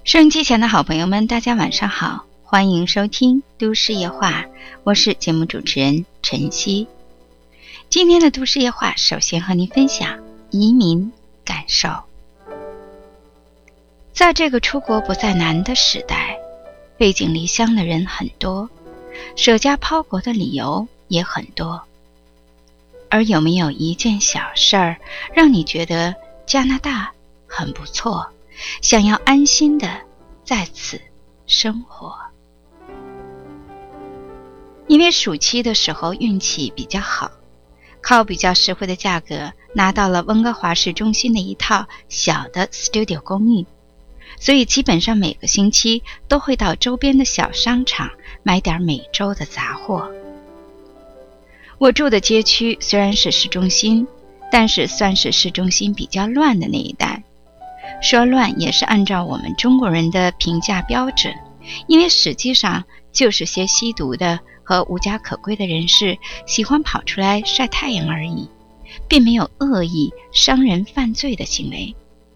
收音机前的好朋友们，大家晚上好，欢迎收听都市夜话，我是节目主持人晨曦。今天的都市夜话首先和您分享移民感受。在这个出国不再难的时代，背井离乡的人很多，舍家抛国的理由也很多。而有没有一件小事儿让你觉得加拿大很不错，想要安心的在此生活？因为暑期的时候运气比较好，靠比较实惠的价格拿到了温哥华市中心的一套小的 studio 公寓，所以基本上每个星期都会到周边的小商场买点每周的杂货。我住的街区虽然是市中心，但是算是市中心比较乱的那一带。说乱也是按照我们中国人的评价标准，因为实际上就是些吸毒的和无家可归的人士喜欢跑出来晒太阳而已，并没有恶意伤人犯罪的行为。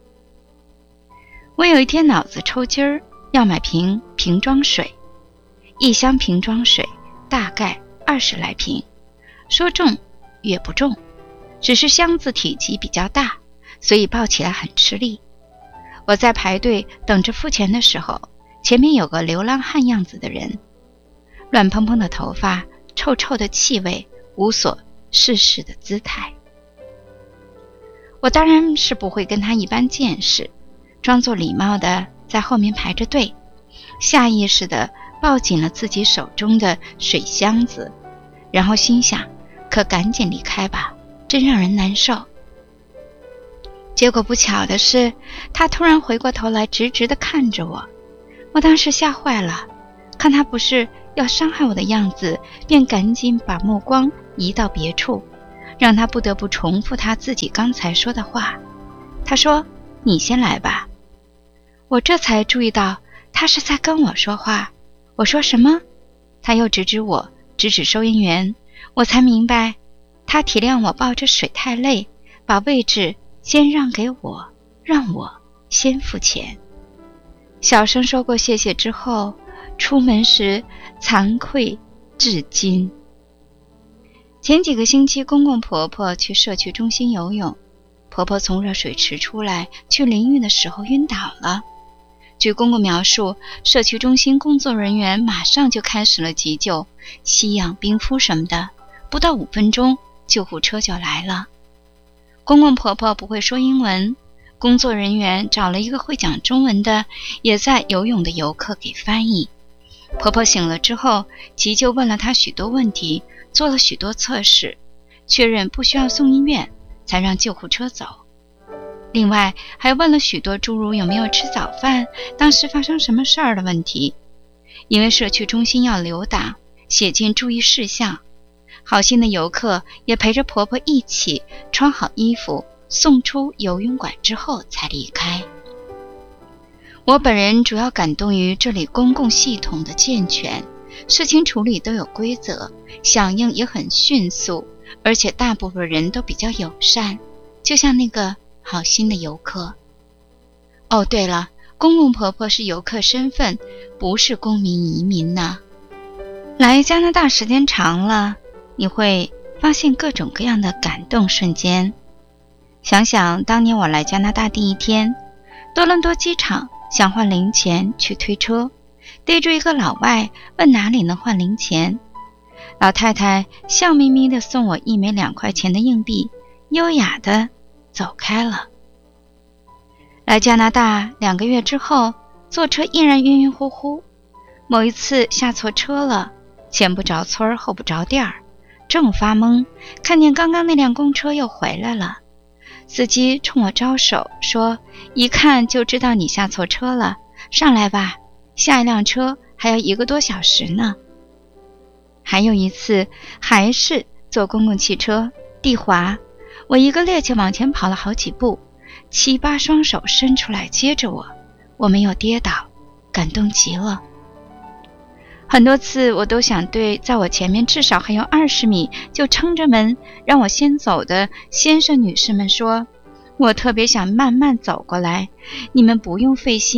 我有一天脑子抽筋儿，要买瓶装水，一箱瓶装水大概20来瓶，说重也不重，只是箱子体积比较大，所以抱起来很吃力。我在排队等着付钱的时候，前面有个流浪汉样子的人，乱蓬蓬的头发，臭臭的气味，无所事事的姿态。我当然是不会跟他一般见识，装作礼貌的在后面排着队，下意识的抱紧了自己手中的水箱子，然后心想，可赶紧离开吧，真让人难受。结果不巧的是，他突然回过头来直直地看着我，我当时吓坏了，看他不是要伤害我的样子，便赶紧把目光移到别处，让他不得不重复他自己刚才说的话。他说，你先来吧。我这才注意到他是在跟我说话。我说什么？他又指指我，指指收银员，我才明白他体谅我抱着水太累，把位置先让给我，让我先付钱。小声说过谢谢之后，出门时惭愧至今。前几个星期公公婆婆去社区中心游泳，婆婆从热水池出来去淋浴的时候晕倒了。据公公描述，社区中心工作人员马上就开始了急救，吸氧冰敷什么的，不到5分钟救护车就来了。公公婆婆不会说英文，工作人员找了一个会讲中文的也在游泳的游客给翻译。婆婆醒了之后，急救问了她许多问题，做了许多测试，确认不需要送医院，才让救护车走。另外还问了许多诸如有没有吃早饭，当时发生什么事儿的问题。因为社区中心要留档，写进注意事项，好心的游客也陪着婆婆一起穿好衣服，送出游泳馆之后才离开。我本人主要感动于这里公共系统的健全，事情处理都有规则，响应也很迅速，而且大部分人都比较友善，就像那个好心的游客。哦，对了，公公婆婆是游客身份，不是公民移民呢。来加拿大时间长了，你会发现各种各样的感动瞬间。想想当年我来加拿大第一天，多伦多机场想换零钱去推车，逮住一个老外问哪里能换零钱，老太太笑眯眯地送我1枚2块钱的硬币，优雅地走开了。来加拿大2个月之后，坐车依然晕晕乎乎，某一次下错车了，前不着村后不着店儿，正发懵，看见刚刚那辆公车又回来了。司机冲我招手说，一看就知道你下错车了，上来吧，下一辆车还要1个多小时呢。还有一次还是坐公共汽车，地滑，我一个趔趄往前跑了好几步，7、8双手伸出来接着我没有跌倒，感动极了。很多次我都想对在我前面至少还有20米就撑着门让我先走的先生女士们说，我特别想慢慢走过来，你们不用费心，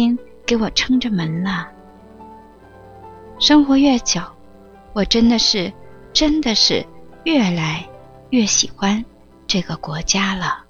给我撑着门了。生活越久，我真的是越来越喜欢这个国家了。